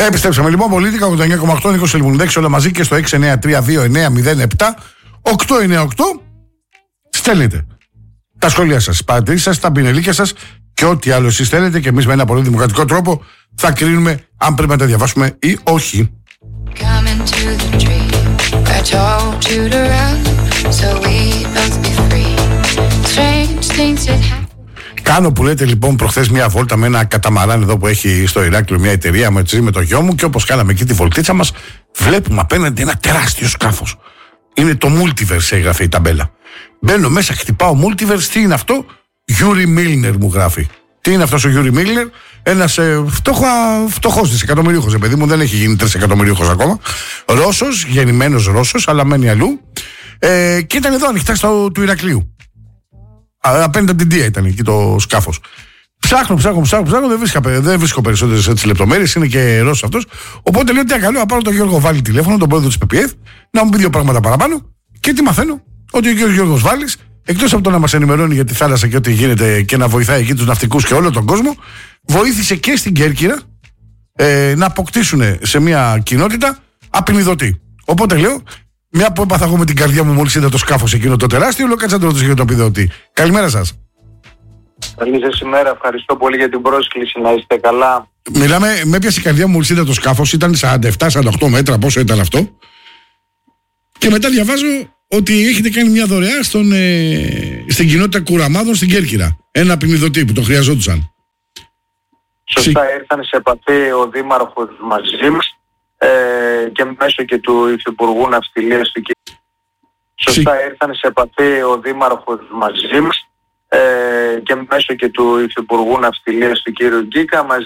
Επιστρέψαμε λοιπόν. Πολίτικα 89,8 Νίκος Ελμουνδέξης, όλα μαζί και στο 6932907 898. Στέλνετε τα σχόλια σας, τις παρατηρήσεις σας, τα πινελίκια σας και ό,τι άλλο εσείς θέλετε, και εμείς με ένα πολύ δημοκρατικό τρόπο θα κρίνουμε αν πρέπει να τα διαβάσουμε ή όχι. Κάνω, που λέτε, λοιπόν προχθές μια βόλτα με ένα καταμαράν εδώ που έχει στο Ηράκλειο μια εταιρεία με το γιο μου, και όπως κάναμε εκεί τη βολτίτσα μας, βλέπουμε απέναντι ένα τεράστιο σκάφος. Είναι το Multiverse, έγραφε η ταμπέλα. Μπαίνω μέσα, χτυπάω Multiverse, τι είναι αυτό? Γιούρι Μίλνερ μου γράφει. Τι είναι αυτός ο Γιούρι Μίλνερ? Ένας φτωχός δισεκατομμυρίουχος, παιδί μου, δεν έχει γίνει τρισεκατομμυρίουχος ακόμα. Ρώσος, γεννημένος Ρώσος, αλλά μένει αλλού. Και ήταν εδώ ανοιχτά του Ηρακλείου. Απέναντι από την Δία ήταν εκεί το σκάφος. Ψάχνω, δεν βρίσκω περισσότερες έτσι λεπτομέρειες, είναι και Ρώσος αυτός. Οπότε λέω: τι καλό, να πάρω τον Γιώργο Βάλλη τηλέφωνο, τον πρόεδρο της ΠΠΕΔ, να μου πει δύο πράγματα παραπάνω. Και τι μαθαίνω? Ότι ο Γιώργος Βάλλης, εκτός από το να μας ενημερώνει για τη θάλασσα και ό,τι γίνεται και να βοηθάει εκεί τους ναυτικούς και όλο τον κόσμο, βοήθησε και στην Κέρκυρα να αποκτήσουν σε μια κοινότητα απεινιδωτή. Οπότε λέω: μια που έπαθα εγώ με την καρδιά μου μόλις είδα το σκάφος εκείνο το τεράστιο, λέω: κάτσε να το ρωτήσω για το απεινιδωτή. Καλημέρα σας. Καλή σας ημέρα, ευχαριστώ πολύ για την πρόσκληση, να είστε καλά. Μιλάμε, με έπιασε η καρδιά μου μόλις είδα το σκάφος, ήταν 47-48 μέτρα, πόσο ήταν αυτό. Και μετά διαβάζω ότι έχετε κάνει μια δωρεά στην κοινότητα Κουραμάδων στην Κέρκυρα. Ένα απεινιδωτή που το χρειαζόντουσαν. Σωστά, ήρθαν σε επαφή ο Δήμαρχος μαζί μας και μέσω και του Υφυπουργού Ναυτιλίας του κ. Σωστά, ήρθαν σε επαφή ο Δήμαρχος μαζί μας και μέσω και του Υφυπουργού Ναυτιλίας του κ. Γκίκα,